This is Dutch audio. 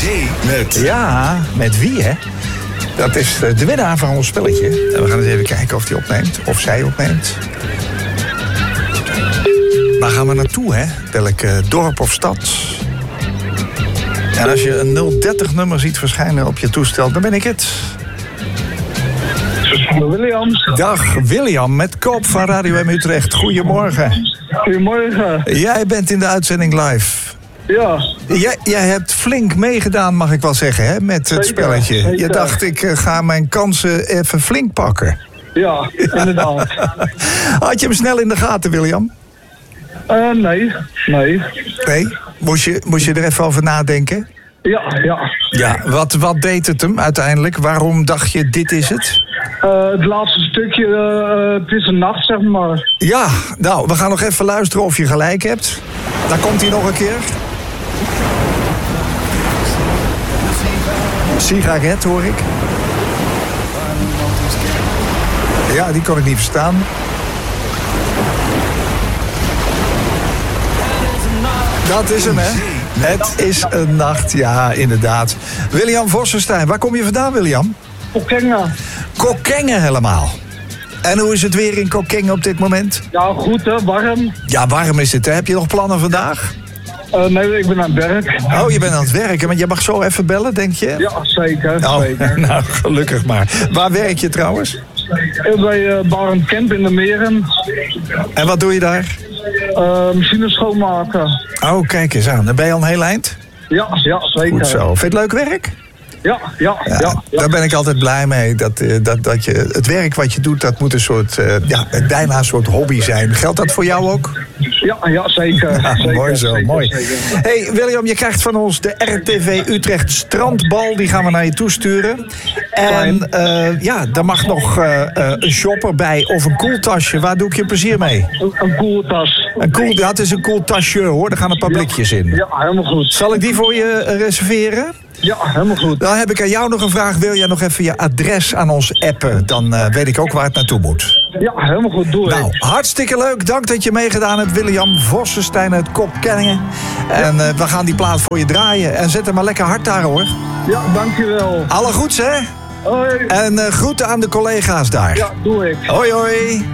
zee met... Ja, met wie, hè? Dat is de winnaar van ons spelletje. En we gaan eens even kijken of hij opneemt. Of zij opneemt. Waar gaan we naartoe, hè? Welk dorp of stad? En als je een 030-nummer ziet verschijnen op je toestel, dan ben ik het. William. Dag, William met Koop van Radio M Utrecht. Goedemorgen. Goedemorgen. Jij bent in de uitzending live. Ja. Jij hebt flink meegedaan, mag ik wel zeggen, hè, met het spelletje. Zeker. Je dacht, ik ga mijn kansen even flink pakken. Ja, inderdaad. Had je hem snel in de gaten, William? Nee. Nee? Moest je er even over nadenken? Ja. Ja, wat deed het hem uiteindelijk? Waarom dacht je, dit is het? Het laatste stukje, het is een nacht, zeg maar. Ja, nou, we gaan nog even luisteren of je gelijk hebt. Daar komt hij nog een keer. Sigaret, hoor ik. Ja, die kon ik niet verstaan. Dat is hem, hè? Het is een nacht, ja, inderdaad. William Vossenstein, waar kom je vandaan, William? Kokkengen. Kokkengen helemaal. En hoe is het weer in Kokkengen op dit moment? Ja, goed hè, warm. Ja, warm is het, hè? Heb je nog plannen vandaag? Nee, ik ben aan het werk. Oh, je bent aan het werken, want je mag zo even bellen, denk je? Ja, zeker. Oh, zeker. nou, gelukkig maar. Waar werk je trouwens? Bij Barend Camp in de Meren. En wat doe je daar? Machines schoonmaken. Oh, kijk eens aan. Dan ben je al een heel eind? Ja, zeker. Goed zo. Vind je het leuk werk? Ja. Daar ben ik altijd blij mee. Dat je, het werk wat je doet, dat moet een soort, bijna een soort hobby zijn. Geldt dat voor jou ook? Ja, zeker. Ja, zeker mooi zo, zeker, mooi. Zeker. Hey William, je krijgt van ons de RTV Utrecht strandbal. Die gaan we naar je toesturen. En daar mag nog een shopper bij of een koeltasje. Waar doe ik je plezier mee? Een koeltas. Het is een koel tasje, hoor. Daar gaan een paar blikjes in. Ja, helemaal goed. Zal ik die voor je reserveren? Ja, helemaal goed. Dan heb ik aan jou nog een vraag. Wil jij nog even je adres aan ons appen? Dan weet ik ook waar het naartoe moet. Ja, helemaal goed. Doe Nou, hartstikke leuk. Dank dat je meegedaan hebt. William Vossenstein uit Kokkengen. En we gaan die plaat voor je draaien. En zet hem maar lekker hard daar, hoor. Ja, dankjewel. Alle goeds, hè? Hoi. En groeten aan de collega's daar. Ja, doe ik. Hoi, hoi.